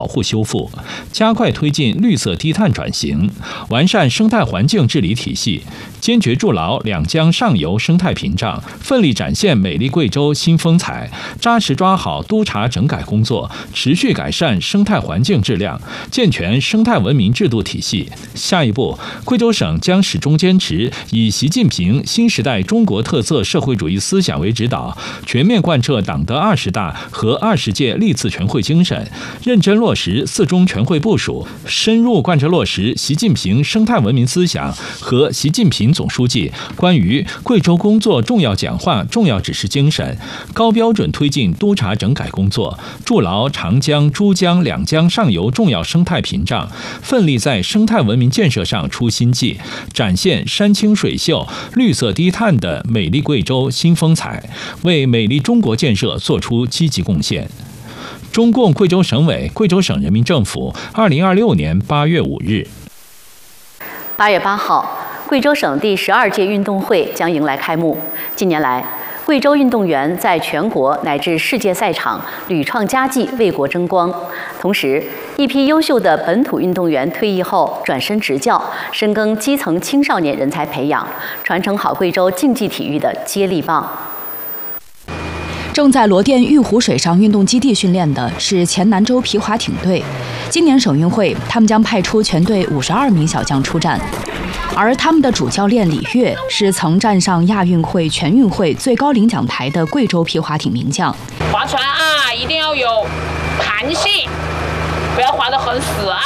保护修复，加快推进绿色低碳转型，完善生态环境治理体系，坚决筑牢两江上游生态屏障，奋力展现美丽贵州新风采，扎实抓好督查整改工作，持续改善生态环境质量，健全生态文明制度体系。下一步，贵州省将始终坚持以习近平新时代中国特色社会主义思想为指导，全面贯彻党的20大和20届历次全会精神，认真落实4中全会部署，深入贯彻落实习近平生态文明思想和习近平总书记关于贵州工作重要讲话重要指示精神，高标准推进督查整改工作，筑牢长江、珠江两江上游重要生态屏障，奋力在生态文明建设上出新绩，展现山清水秀、绿色低碳的美丽贵州新风采，为美丽中国建设作出积极贡献。中共贵州省委、贵州省人民政府2026年8月5日。 8月8号，贵州省第12届运动会将迎来开幕。近年来，贵州运动员在全国乃至世界赛场屡创佳绩，为国争光。同时，一批优秀的本土运动员退役后转身执教，深耕基层青少年人才培养，传承好贵州竞技体育的接力棒。 正在罗店玉湖水上运动基地训练的是黔南州皮划艇队。今年省运会，他们将派出全队52名小将出战，而他们的主教练李跃是曾站上亚运会、全运会最高领奖台的贵州皮划艇名将。 划船啊，一定要有弹性，不要划得很死啊。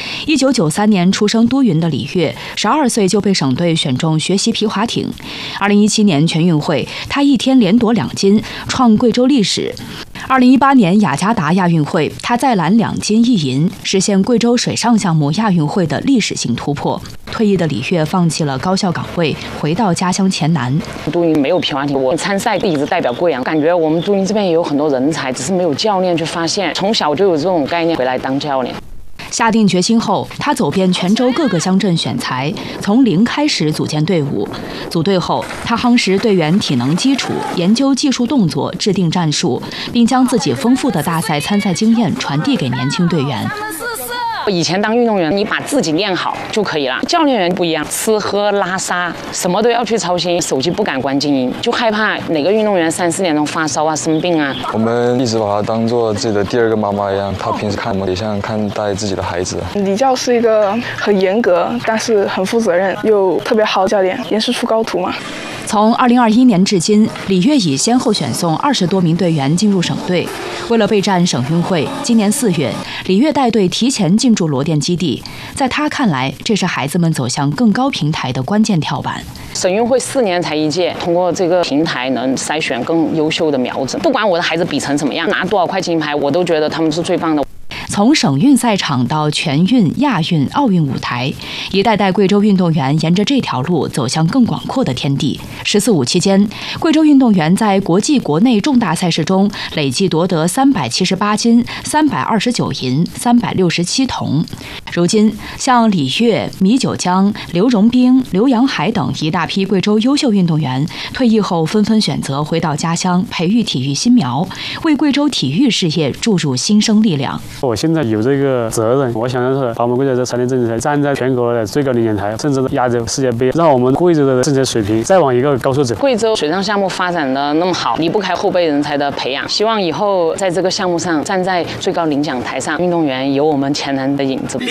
1993年出生都匀的李跃，12岁就被省队选中学习皮划艇。2017年全运会，他一天连夺2金，创贵州历史。2018年雅加达亚运会，他再揽2金1银，实现贵州水上项目亚运会的历史性突破。退役的李跃放弃了高校岗位，回到家乡黔南。 都匀没有皮划艇，我参赛一直代表贵阳，感觉我们都匀这边也有很多人才，只是没有教练去发现。从小就有这种概念，回来当教练。 下定决心后，他走遍全州各个乡镇选材，从零开始组建队伍。组队后，他夯实队员体能基础，研究技术动作，制定战术，并将自己丰富的大赛参赛经验传递给年轻队员。 以前当运动员，你把自己练好就可以了。教练员不一样，吃喝拉撒什么都要去操心，手机不敢关静音，就害怕哪个运动员3、4点钟发烧啊、生病啊。 我们一直把他当做自己的第2个妈妈一样，他平时看我们也像看待自己的孩子。 李教是一个很严格，但是很负责任又特别好的教练，也是出高徒嘛。 从2021年至今，李跃已先后选送20多名队员进入省队。为了备战省运会，今年4月，李跃带队提前进驻罗店基地。在他看来，这是孩子们走向更高平台的关键跳板。 省运会4年才1届，通过这个平台能筛选更优秀的苗子。不管我的孩子比成怎么样，拿多少块金牌，我都觉得他们是最棒的。 从省运赛场到全运、亚运、奥运舞台，一代代贵州运动员沿着这条路走向更广阔的天地。14、15期间，贵州运动员在国际、国内重大赛事中累计夺得378金、329银、367铜。如今，像李跃、米九江、刘荣兵、刘洋海等一大批贵州优秀运动员退役后纷纷选择回到家乡，培育体育新苗，为贵州体育事业注入新生力量。 我现在有这个责任，我想的是把我们贵州的少年政治台站在全国的最高领奖台，甚至亚洲世界杯，让我们贵州的政治水平再往一个高处走。 贵州水上项目发展的那么好，离不开后备人才的培养。希望以后在这个项目上站在最高领奖台上，运动员有我们黔南的影子。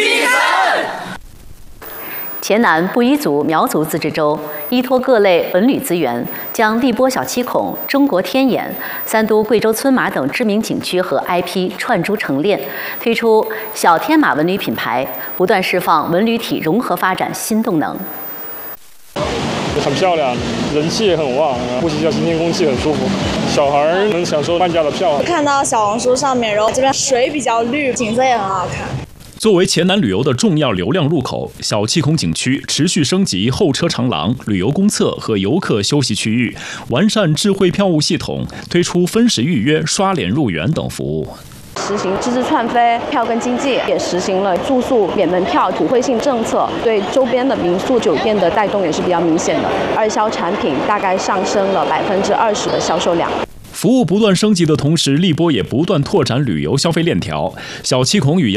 黔南布依族苗族自治州依托各类文旅资源，将荔波小七孔、中国天眼、三都贵州村马等知名景区和 IP 串珠成链，推出小天马文旅品牌，不断释放文旅体融合发展新动能。 很漂亮，人气也很旺，呼吸一下新鲜空气很舒服。小孩能享受半价的票。 看到小红书上面，然后这边水比较绿，景色也很好看。 作为黔南旅游的重要流量入口，小七孔景区持续升级候车长廊、旅游公厕和游客休息区域，完善智慧票务系统，推出分时预约、刷脸入园等服务。 实行知识串飞、票根经济，也实行了住宿免门票普惠性政策，对周边的民宿酒店的带动也是比较明显的。2销产品大概上升了20%的销售量。 服务不断升级的同时，荔波也不断拓展旅游消费链条。小七孔与